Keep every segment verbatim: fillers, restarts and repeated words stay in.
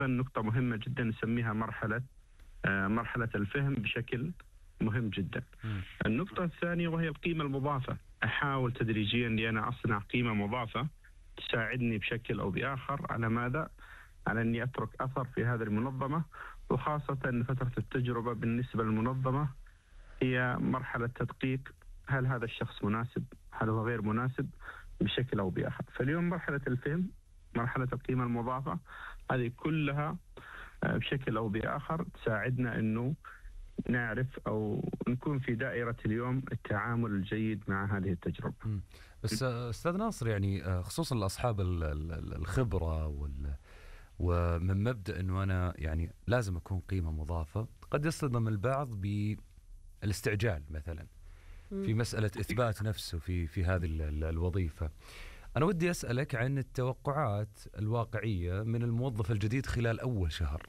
نقطة مهمة جدا نسميها مرحلة آه، مرحلة الفهم بشكل مهم جدا. مم. النقطة الثانية وهي القيمة المضافة. أحاول تدريجيا أني أنا أصنع قيمة مضافة تساعدني بشكل أو بآخر على ماذا؟ على أني أترك أثر في هذه المنظمة، وخاصة أن فترة التجربة بالنسبة للمنظمة هي مرحلة تدقيق هل هذا الشخص مناسب، هل هو غير مناسب بشكل أو بآخر. فاليوم مرحلة الفهم، مرحلة القيمة المضافة، هذه كلها بشكل أو بآخر تساعدنا أنه نعرف أو نكون في دائرة اليوم التعامل الجيد مع هذه التجربة. مم. بس أستاذ ناصر، يعني خصوصا لأصحاب الخبرة وال ومن مبدأ أنه أنا يعني لازم أكون قيمة مضافة، قد يصطدم البعض بالاستعجال مثلا في مسألة إثبات نفسه في في هذه الوظيفة. أنا ودي أسألك عن التوقعات الواقعية من الموظف الجديد خلال أول شهر.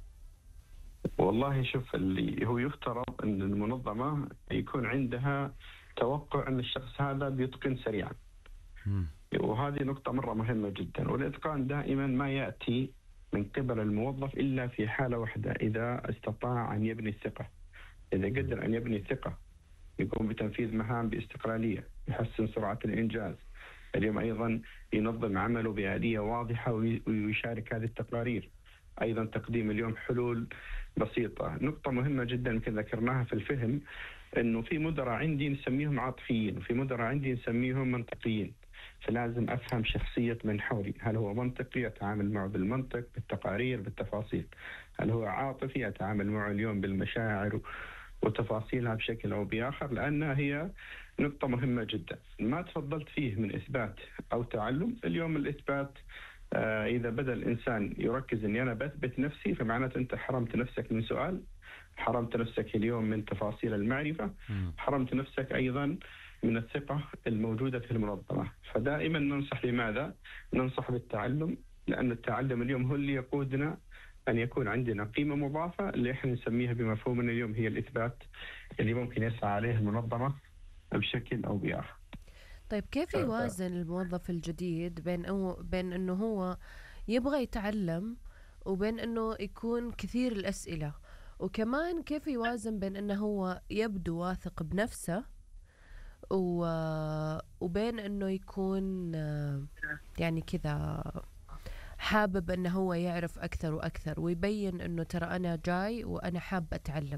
والله شوف، اللي هو يفترض أن المنظمة يكون عندها توقع أن الشخص هذا بيتقن سريعا. م. وهذه نقطة مرة مهمة جدا. والإتقان دائما ما يأتي من قبل الموظف إلا في حالة واحدة، إذا استطاع أن يبني الثقة. إذا قدر أن يبني الثقة، يقوم بتنفيذ مهام باستقلالية، يحسن سرعة الإنجاز، اليوم أيضا ينظم عمله بآلية واضحة ويشارك هذه التقارير، أيضا تقديم اليوم حلول بسيطة. نقطة مهمة جدا يمكن ذكرناها في الفهم، أنه في مدراء عندي نسميهم عاطفيين وفي مدراء عندي نسميهم منطقيين. فلازم أفهم شخصية من حولي، هل هو منطقي أتعامل معه بالمنطق بالتقارير بالتفاصيل، هل هو عاطفي أتعامل معه اليوم بالمشاعر وتفاصيلها بشكل أو بآخر، لأنها هي نقطة مهمة جدا. ما تفضلت فيه من إثبات أو تعلم. اليوم الإثبات آه إذا بدأ الإنسان يركز أني أنا بثبت نفسي، فمعناته أنت حرمت نفسك من سؤال، حرمت نفسك اليوم من تفاصيل المعرفة، حرمت نفسك أيضا من الثقة الموجودة في المنظمة. فدائما ننصح بماذا؟ ننصح بالتعلم، لأن التعلم اليوم هو اللي يقودنا أن يكون عندنا قيمة مضافة اللي إحنا نسميها بمفهومنا اليوم هي الإثبات اللي ممكن يسعى عليه المنظمة بشكل أو بآخر. طيب كيف يوازن الموظف الجديد بين أو بين إنه هو يبغى يتعلم وبين إنه يكون كثير الأسئلة، وكمان كيف يوازن بين إنه هو يبدو واثق بنفسه و... وبين إنه يكون يعني كذا حابب إنه هو يعرف أكثر وأكثر ويبين إنه ترى أنا جاي وأنا حاب أتعلم.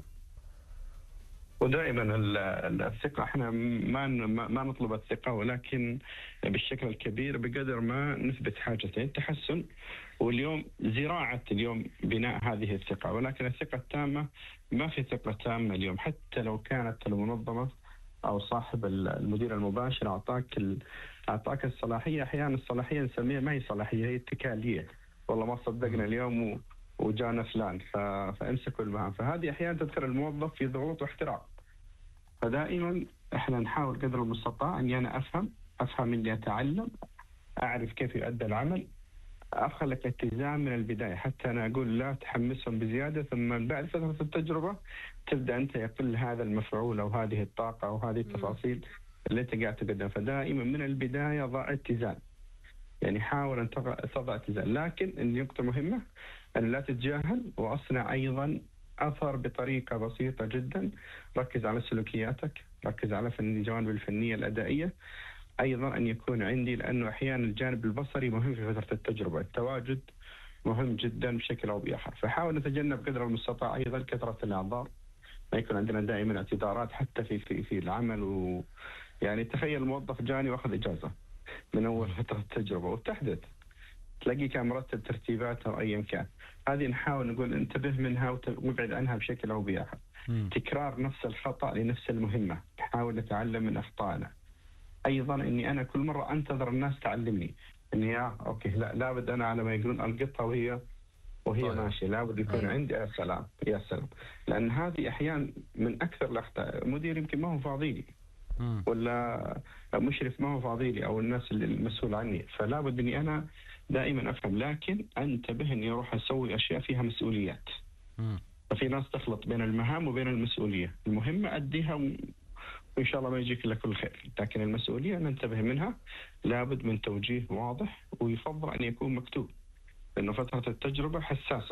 ودائما الثقة احنا ما ما نطلب الثقة، ولكن بالشكل الكبير بقدر ما نثبت حاجتين: التحسن، واليوم زراعة اليوم بناء هذه الثقة. ولكن الثقة التامة ما في ثقة تامة اليوم، حتى لو كانت المنظمة أو صاحب المدير المباشر أعطاك أعطاك الصلاحية. أحيانا الصلاحية نسميها ما هي صلاحية، هي اتكالية. والله ما صدقنا اليوم وجانا فلان فامسكوا المهام. فهذه أحيانا تدخل الموظف في ضغوط واحتراق. فدائما احنا نحاول قدر المستطاع اني انا افهم افهم اني اتعلم، اعرف كيف يؤدى العمل، اخلق اتزان من البدايه. حتى انا اقول لا تحمسهم بزياده، ثم بعد فتره التجربه تبدا انت يقل هذا المفعول او هذه الطاقه او هذه التفاصيل اللي انت قاعد تقدم. فدائما من البدايه ضع اتزان، يعني حاول ان تضع اتزان. لكن النقطه مهمه ان لا تتجاهل، واصنع ايضا أثر بطريقة بسيطة جدا. ركز على سلوكياتك، ركز على فن الجوانب الفنية الأدائية، أيضا أن يكون عندي، لأنه أحيانا الجانب البصري مهم في فترة التجربة، التواجد مهم جدا بشكل أو بآخر. فحاول نتجنب قدر المستطاع أيضا كثرة الأعذار، ما يكون عندنا دائما اعتذارات حتى في في في العمل. ويعني تخيل موظف جاني وأخذ إجازة من أول فترة التجربة وتحدث، تلاقي كان مرتب ترتيبات أو أيا كان. هذه نحاول نقول انتبه منها وابعد عنها بشكل أو بآخر. تكرار نفس الخطأ لنفس المهمة، نحاول نتعلم من أخطائنا. أيضا إني أنا كل مرة أنتظر الناس تعلمني إني يا أوكي لا لابد أنا على ما يقولون القطة وهي وهي طيب. ماشية، لابد يكون طيب. عندي يا سلام يا سلام. لأن هذه أحيانا من أكثر الأخطاء. مدير يمكن ما هو فاضيلي، ولا مشرف ما هو فاضيلي، أو الناس اللي المسؤول عني. فلا بد إني أنا دائما أفهم، لكن أنتبه إني أروح أسوي أشياء فيها مسؤوليات. م. ففي ناس تخلط بين المهام وبين المسؤولية. المهمة أديها وإن شاء الله ما يجيك إلا كل خير، لكن المسؤولية ننتبه منها، لابد من توجيه واضح، ويفضل أن يكون مكتوب. لأنه فترة التجربة حساسة.